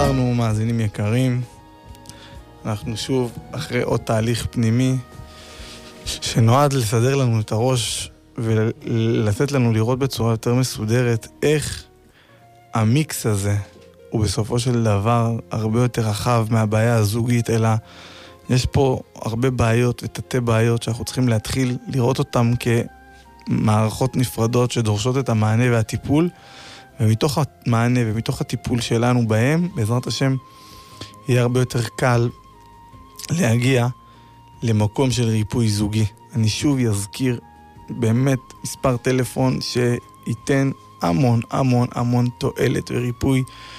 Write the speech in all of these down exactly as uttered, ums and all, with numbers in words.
חזרנו, מאזינים יקרים. אנחנו שוב אחרי עוד תהליך פנימי שנועד לסדר לנו את הראש ולתת לנו לראות בצורה יותר מסודרת איך המיקס הזה הוא בסופו של דבר הרבה יותר רחב מהבעיה הזוגית, אלא יש פה הרבה בעיות ותתי בעיות שאנחנו צריכים להתחיל לראות אותם כמערכות נפרדות שדורשות את המענה והטיפול, ומתוך המענה ומתוך הטיפול שלנו בהם, בעזרת השם, יהיה הרבה יותר קל להגיע למקום של ריפוי זוגי. אני שוב יזכיר באמת מספר טלפון שייתן המון המון המון תועלת וריפוי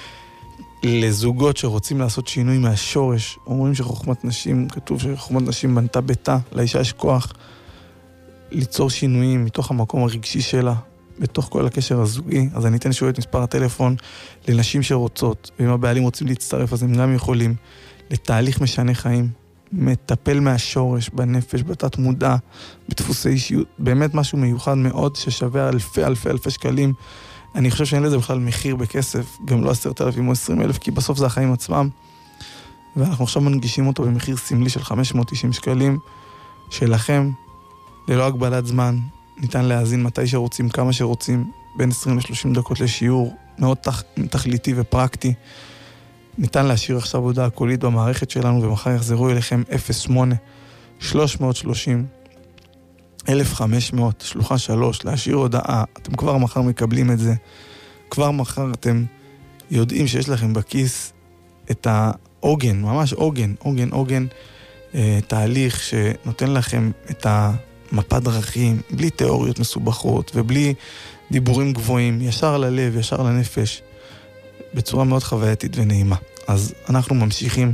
לזוגות שרוצים לעשות שינוי מהשורש. אומרים שחוכמת נשים, כתוב שחוכמת נשים בנתה ביתה, לאישה יש כוח ליצור שינויים מתוך המקום הרגשי שלה, בתוך כל הקשר הזוגי. אז אני אתן שוב את מספר הטלפון לנשים שרוצות, ואם הבעלים רוצים להצטרף אז הם גם יכולים, לתהליך משנה חיים, מטפל מהשורש, בנפש, בתת מודע, בדפוסי אישיות, באמת משהו מיוחד מאוד ששווה אלפי אלפי אלפי שקלים. אני חושב שאין לזה בכלל מחיר בכסף, גם לא עשרת אלפים או עשרים אלף, כי בסוף זה החיים עצמם, ואנחנו עכשיו מנגישים אותו במחיר סמלי של חמש מאות ותשעים שקלים, שלכם, ללא הגבלת זמן, ניתן להאזין מתי שרוצים, כמה שרוצים, בין עשרים לשלושים דקות לשיעור, מאוד תח... תכליתי ופרקטי. ניתן להשאיר עכשיו הודעה קולית במערכת שלנו, ומחר יחזרו אליכם אפס שמונה שלוש שלושים אלף וחמש מאות, שלוחה שלוש, להשאיר הודעה. אתם כבר מחר מקבלים את זה. כבר מחר אתם יודעים שיש לכם בכיס את העוגן, ממש עוגן, עוגן, עוגן, אה, תהליך שנותן לכם את המפת דרכים, בלי תיאוריות מסובכות ובלי דיבורים גבוהים, ישר ללב, ישר לנפש, בצורה מאוד חווייתית ונעימה. אז אנחנו ממשיכים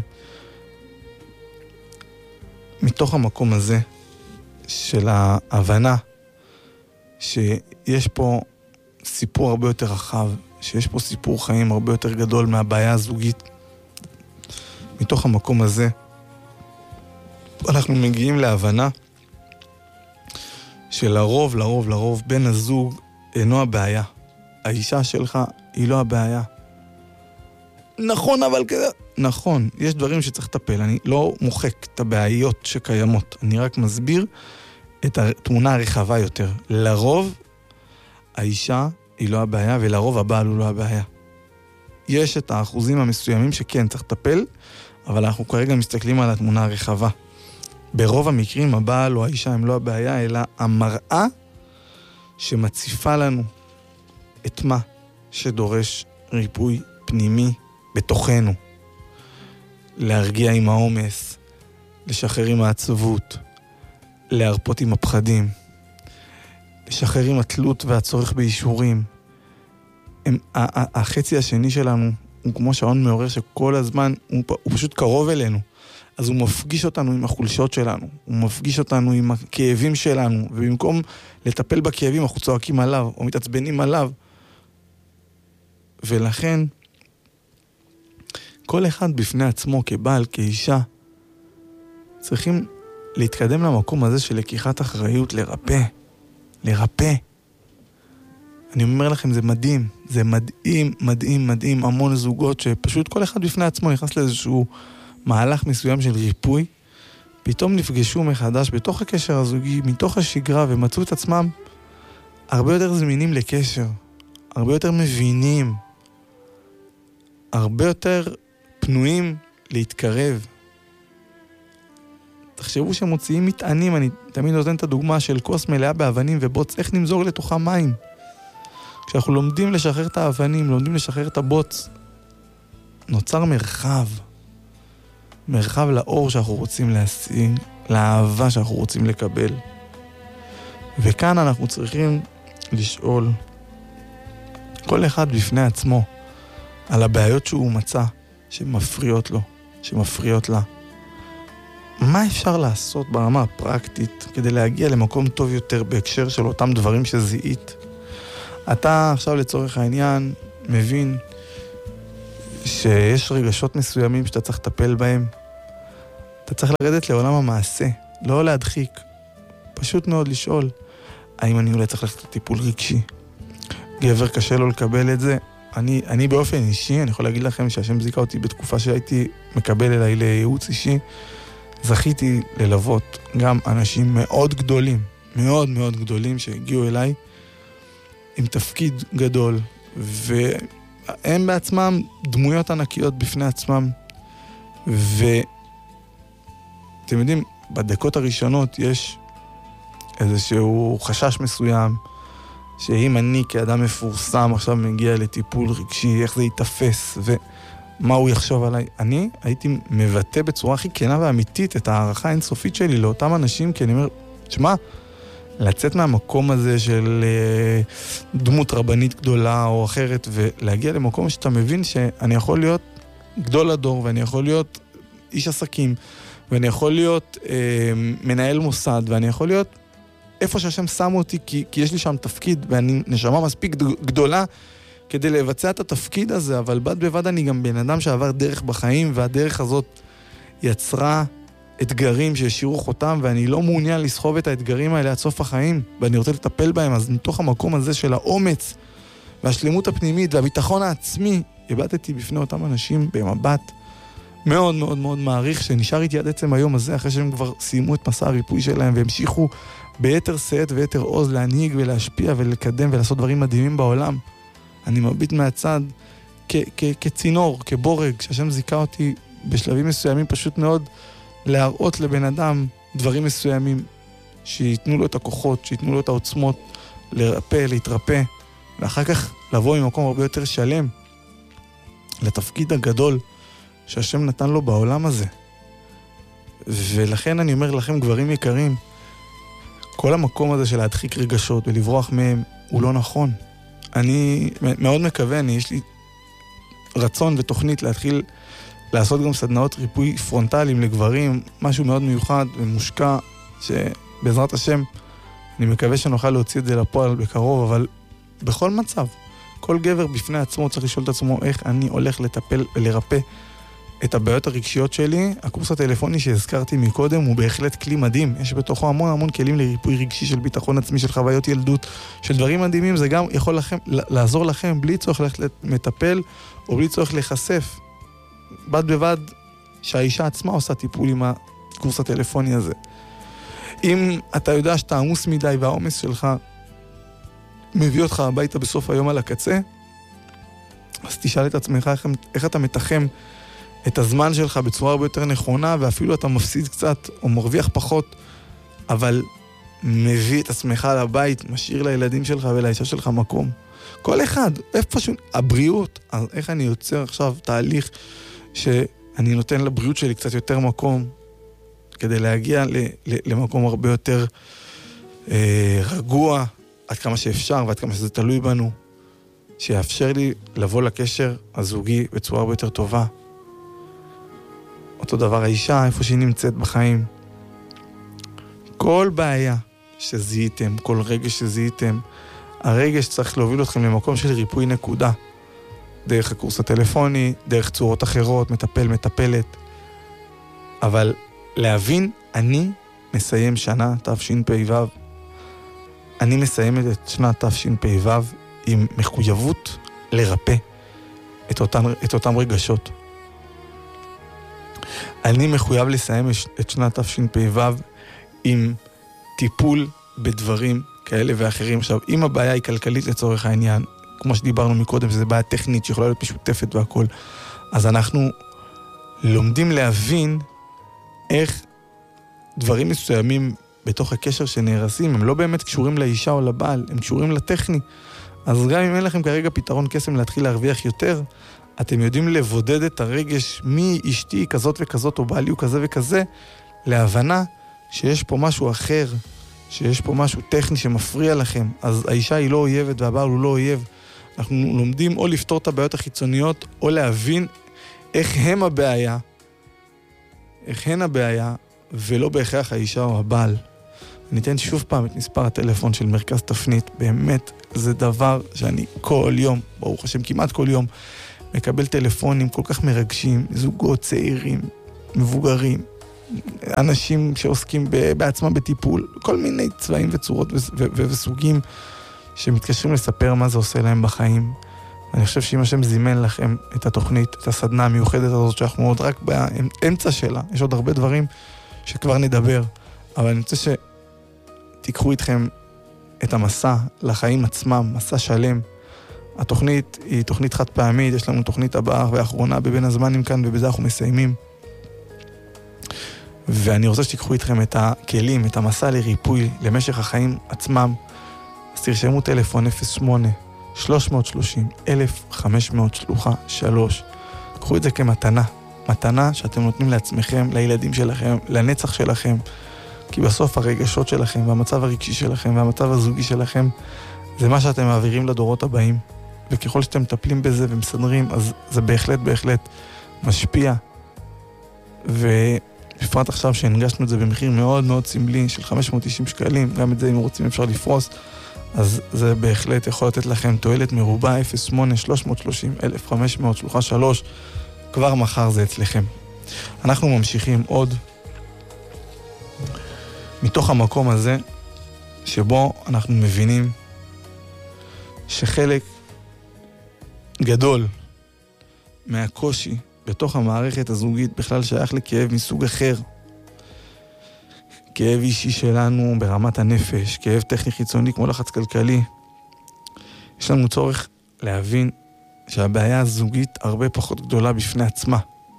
מתוך המקום הזה של ההבנה שיש פה סיפור הרבה יותר רחב, שיש פה סיפור חיים הרבה יותר גדול מהבעיה הזוגית. מתוך המקום הזה אנחנו מגיעים להבנה שלרוב, לרוב, לרוב בן הזוג אינו הבעיה. האישה שלך היא לא הבעיה. נכון, אבל כזה... נכון, יש דברים שצריך לטפל. אני לא מוחק את הבעיות שקיימות. אני רק מסביר את התמונה הרחבה יותר. לרוב, האישה היא לא הבעיה, ולרוב הבעל הוא לא הבעיה. יש את האחוזים המסוימים שכן צריך לטפל, אבל אנחנו כרגע מסתכלים על התמונה הרחבה. ברוב המקרים הבעל או האישה הם לא הבעיה, אלא המראה שמציפה לנו את מה שדורש ריפוי פנימי בתוכנו. להרגיע עם העומס, לשחרר עם העצבות, להרפות עם הפחדים, לשחרר עם התלות והצורך באישורים. הם, החצי השני שלנו הוא כמו שעון מעורר שכל הזמן הוא, הוא פשוט קרוב אלינו. אז הוא מפגיש אותנו עם החולשות שלנו, הוא מפגיש אותנו עם הכאבים שלנו, ובמקום לטפל בכאבים אנחנו צועקים עליו או מתעצבנים עליו. ולכן כל אחד בפני עצמו כבעל, כאישה, צריכים להתקדם למקום הזה של לקיחת אחריות, לרפא, לרפא. אני אומר לכם, זה מדהים, זה מדהים, מדהים, מדהים, המון זוגות שפשוט כל אחד בפני עצמו נכנס לאיזשהו מהלך מסוים של ריפוי, פתאום נפגשו מחדש בתוך הקשר הזוגי, מתוך השגרה, ומצאו את עצמם הרבה יותר זמינים לקשר, הרבה יותר מבינים, הרבה יותר פנויים להתקרב. תחשבו שמוציאים מטענים, אני תמיד נותן את הדוגמה של כוס מלאה באבנים ובוץ, איך נמזוג לתוכה מים? כשאנחנו לומדים לשחרר את האבנים, לומדים לשחרר את הבוץ, נוצר מרחב. מרחב לאור שאנחנו רוצים להשיג, לאהבה שאנחנו רוצים לקבל. וכאן אנחנו צריכים לשאול כל אחד בפני עצמו על הבעיות שהוא מצא, שמפריעות לו, שמפריעות לה. מה אפשר לעשות ברמה הפרקטית כדי להגיע למקום טוב יותר בהקשר של אותם דברים שזיהית? אתה עכשיו לצורך העניין מבין שיש רגשות מסוימים שאתה צריך לטפל בהם. אתה צריך לרדת לעולם המעשה, לא להדחיק. פשוט מאוד לשאול, האם אני אולי צריך ללכת לטיפול רגשי? גבר קשה לו לקבל את זה, אני, אני באופן אישי, אני יכול להגיד לכם שהשם זיכה אותי בתקופה שהייתי מקבל אליי לייעוץ אישי, זכיתי ללוות גם אנשים מאוד גדולים, מאוד מאוד גדולים שהגיעו אליי עם תפקיד גדול, והם בעצמם דמויות ענקיות בפני עצמם, ואתם יודעים, בדקות הראשונות יש איזשהו חשש מסוים, שאם אני כאדם מפורסם עכשיו מגיע לטיפול רגשי, איך זה יתפס ומה הוא יחשוב עליי. אני הייתי מבטא בצורה הכי כנה ואמיתית את הערכה האינסופית שלי לאותם אנשים, כי אני אומר, שמה, לצאת מהמקום הזה של דמות רבנית גדולה או אחרת, ולהגיע למקום שאתה מבין שאני יכול להיות גדול הדור, ואני יכול להיות איש עסקים, ואני יכול להיות אה, מנהל מוסד, ואני יכול להיות איפה שהשם שם אותי, כי, כי יש לי שם תפקיד, ואני נשמה מספיק גדולה כדי לבצע את התפקיד הזה, אבל בד בבד אני גם בן אדם שעבר דרך בחיים, והדרך הזאת יצרה אתגרים שהשאירו חותם, ואני לא מעוניין לסחוב את האתגרים האלה עד סוף החיים, ואני רוצה לטפל בהם. אז מתוך המקום הזה של האומץ, והשלמות הפנימית, והביטחון העצמי, הבטתי בפני אותם אנשים במבט מאוד מאוד מאוד מעריך, שנשאר איתי עד עצם היום הזה, אחרי שהם כבר סיימו את מסע הריפוי שלהם, והמשיכו ביתר שאת ויתר עוז להנהיג ולהשפיע ולקדם ולעשות דברים מדהימים בעולם. אני מביט מהצד כ- כ- כצינור, כבורג, שהשם זיכה אותי בשלבים מסוימים פשוט מאוד להראות לבן אדם דברים מסוימים שיתנו לו את הכוחות, שיתנו לו את העוצמות לרפא, להתרפא, ואחר כך לבוא ממקום הרבה יותר שלם לתפקיד הגדול שהשם נתן לו בעולם הזה. ולכן אני אומר לכם, גברים יקרים, כל המקום הזה של להדחיק רגשות ולברוח מהם הוא לא נכון. אני מאוד מקווה, אני, יש לי רצון ותוכנית להתחיל לעשות גם סדנאות ריפוי פרונטליים לגברים, משהו מאוד מיוחד ומושקע, שבעזרת השם אני מקווה שנוכל להוציא את זה לפועל בקרוב, אבל בכל מצב, כל גבר בפני עצמו צריך לשאול את עצמו איך אני הולך לטפל ולרפא את הבעיות הרגשיות שלי. הקורס הטלפוני שהזכרתי מקודם הוא בהחלט כלי מדהים, יש בתוכו המון המון כלים לריפוי רגשי, של ביטחון עצמי, של חוויות ילדות, של דברים מדהימים. זה גם יכול לכם, לעזור לכם בלי צורך ללכת מטפל או בלי צורך להיחשף, בד בבד שהאישה עצמה עושה טיפול עם הקורס הטלפוני הזה. אם אתה יודע שאתה עמוס מדי והעומס שלך מביא אותך הביתה בסוף היום על הקצה, אז תשאל את עצמך איך, איך אתה מתחם את הזמן שלך בצורה הרבה יותר נכונה, ואפילו אתה מפסיד קצת או מרוויח פחות, אבל מביא את עצמך לבית, משאיר לילדים שלך ולאישה שלך מקום. כל אחד, איפה פשוט, הבריאות, אז איך אני יוצר עכשיו תהליך שאני נותן לבריאות שלי קצת יותר מקום, כדי להגיע ל, ל, למקום הרבה יותר אה, רגוע, עד כמה שאפשר ועד כמה שזה תלוי בנו, שיאפשר לי לבוא לקשר הזוגי בצורה הרבה יותר טובה. אותו דבר האישה, איפה שהיא נמצאת בחיים. כל בעיה שזיהיתם, כל רגש שזיהיתם, הרגש צריך להוביל אתכם למקום של ריפוי נקודה. דרך הקורס הטלפוני, דרך צורות אחרות, מטפל, מטפלת. אבל להבין, אני מסיים שנה תשפ"ו. אני מסיימת את שנת תשפ"ו עם מחויבות לרפא את אותן, את אותם רגשות. אני מחויב לסיים את שנת תשפ"ו עם טיפול בדברים כאלה ואחרים. עכשיו, אם הבעיה היא כלכלית לצורך העניין, כמו שדיברנו מקודם, שזו בעיה טכנית שיכולה להיות משותפת והכל, אז אנחנו לומדים להבין איך דברים מסוימים בתוך הקשר שנהרסים, הם לא באמת קשורים לאישה או לבעל, הם קשורים לטכני. אז גם אם אין לכם כרגע פתרון קסם להתחיל להרוויח יותר, אתם יודעים לבודד את הרגש מאשתי כזאת וכזאת, או בעלי הוא כזה וכזה, להבנה שיש פה משהו אחר, שיש פה משהו טכני שמפריע לכם. אז האישה היא לא אויבת והבעל הוא לא אויב. אנחנו לומדים או לפתור את הבעיות החיצוניות, או להבין איך הם הבעיה, איך הן הבעיה, ולא בהכרח האישה או הבעל. אני אתן שוב פעם את מספר הטלפון של מרכז תפנית. באמת, זה דבר שאני כל יום, ברוך השם, כמעט כל יום, מקבל טלפונים כל כך מרגשים, זוגות צעירים, מבוגרים, אנשים שעוסקים בעצמם בטיפול, כל מיני צבעים וצורות וסוגים, שמתקשרים לספר מה זה עושה להם בחיים. אני חושב שאם השם זימן לכם את התוכנית, את הסדנה המיוחדת הזאת, שאנחנו עוד רק באמצע שלה, יש עוד הרבה דברים שכבר נדבר, אבל אני רוצה שתיקחו איתכם את המסע לחיים עצמם, מסע שלם. התוכנית היא תוכנית חד פעמית, יש לנו תוכנית הבאה והאחרונה בבין הזמנים כאן, ובזה אנחנו מסיימים. ואני רוצה שתיקחו איתכם את הכלים, את המסע לריפוי, למשך החיים עצמם. אז תרשמו טלפון אפס שמונה שלוש שלוש אפס אלף וחמש מאות שלוחה שלוש. קחו את זה כמתנה, מתנה שאתם נותנים לעצמכם, לילדים שלכם, לנצח שלכם, כי בסוף הרגשות שלכם והמצב הרגשי שלכם והמצב הזוגי שלכם זה מה שאתם מעבירים לדורות הבאים, וככל שאתם מטפלים בזה ומסדרים, אז זה בהחלט בהחלט משפיע. ובפרט עכשיו שהנגשנו את זה במחיר מאוד מאוד סמלי של חמש מאות ותשעים שקלים, גם את זה אם רוצים אפשר לפרוס, אז זה בהחלט יכול לתת לכם תועלת מרובה. אפס שמונה שלוש שלוש אפס אלף וחמש מאות שלוחה שלוש, כבר מחר זה אצלכם. אנחנו ממשיכים עוד מתוך המקום הזה שבו אנחנו מבינים שחלק גדול מהקושי בתוך המערכת הזוגית בכלל שייך לכאב מסוג אחר. כאב אישי שלנו ברמת הנפש, כאב טכני חיצוני כמו לחץ כלכלי. יש לנו צורך להבין שהבעיה הזוגית הרבה פחות גדולה בפני עצמה.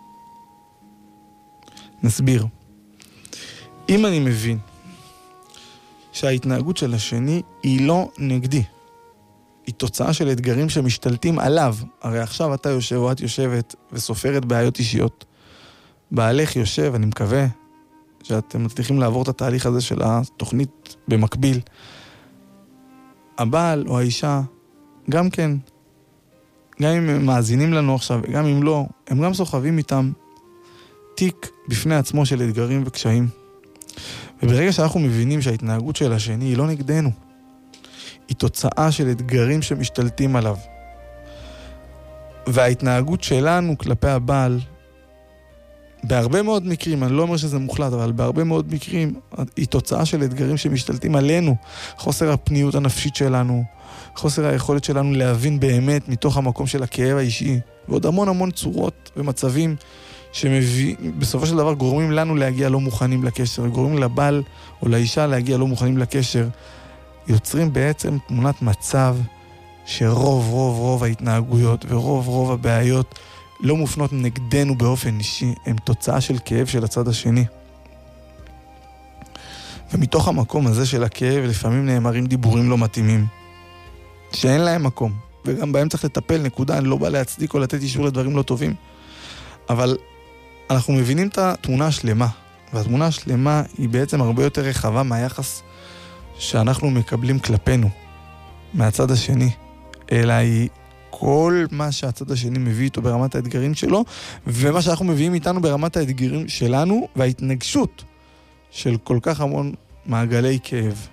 נסביר. אם אני מבין שההתנהגות של השני היא לא נגדי, היא תוצאה של אתגרים שמשתלטים עליו. הרי עכשיו אתה יושב או את יושבת וסופרת בעיות אישיות. בעלך יושב, אני מקווה שאתם מצליחים לעבור את התהליך הזה של התוכנית במקביל. הבעל או האישה, גם כן, גם אם הם מאזינים לנו עכשיו, וגם אם לא, הם גם סוחבים איתם תיק בפני עצמו של אתגרים וקשיים. וברגע שאנחנו מבינים שההתנהגות של השני היא לא נגדנו, היא תוצאה של אתגרים שמשתלטים עליו, וההתנהגות שלנו כלפי הבעל, בהרבה מאוד מקרים, אני לא אומר שזה מוחלט, אבל בהרבה מאוד מקרים, היא תוצאה של אתגרים שמשתלטים עלינו. חוסר הפניות הנפשית שלנו, חוסר היכולת שלנו להבין באמת מתוך המקום של הכאב האישי, ועוד המון המון צורות ומצבים שבסופו של דבר גורמים לנו להגיע לא מוכנים לקשר, גורמים לבעל או לאישה להגיע לא מוכנים לקשר, יוצרים בעצם תמונת מצב שרוב רוב רוב ההתנהגויות ורוב רוב הבעיות לא מופנות נגדנו באופן אישי, הם תוצאה של כאב של הצד השני. ומתוך המקום הזה של הכאב לפעמים נאמרים דיבורים לא מתאימים, שאין להם מקום, וגם בהם צריך לטפל, נקודה. אני לא בא להצדיק או לתת אישור לדברים לא טובים, אבל אנחנו מבינים את התמונה השלמה, והתמונה השלמה היא בעצם הרבה יותר רחבה מהיחס שאנחנו מקבלים כלפינו מהצד השני, אלא היא כל מה שהצד השני מביא איתו ברמת האתגרים שלו, ומה שאנחנו מביאים איתנו ברמת האתגרים שלנו, וההתנגשות של כל כך המון מעגלי כאב.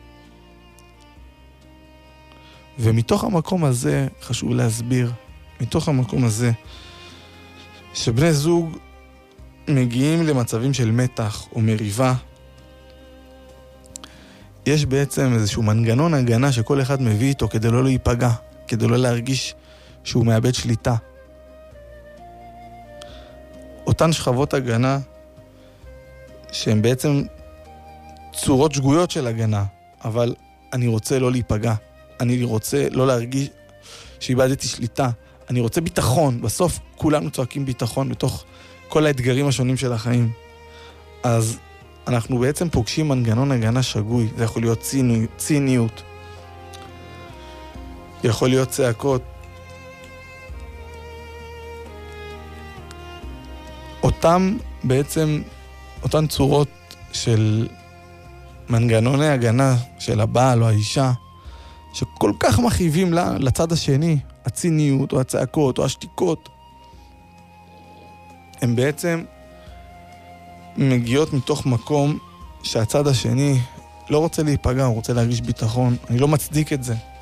ומתוך המקום הזה חשוב להסביר, מתוך המקום הזה שבני זוג מגיעים למצבים של מתח או מריבה, יש בעצם איזשהו מנגנון הגנה שכל אחד מביא איתו כדי לא להיפגע, כדי לא להרגיש שהוא מאבד שליטה. אותן שכבות הגנה שהן בעצם צורות שגויות של הגנה, אבל אני רוצה לא להיפגע, אני רוצה לא להרגיש שאיבדתי שליטה, אני רוצה ביטחון. בסוף כולנו צועקים ביטחון בתוך כל האתגרים השונים של החיים. אז אנחנו בעצם פוגשים מנגנון הגנה שגוי. זה יכול להיות ציני, ציניות, יכול להיות צעקות. אותם בעצם, אותן צורות של מנגנוני הגנה של הבעל או האישה, שכל כך מכאיבים לצד השני, הציניות או הצעקות או השתיקות, הם בעצם מגיעות מתוך מקום שהצד השני לא רוצה להיפגע, הוא רוצה להרגיש ביטחון. אני לא מצדיק את זה.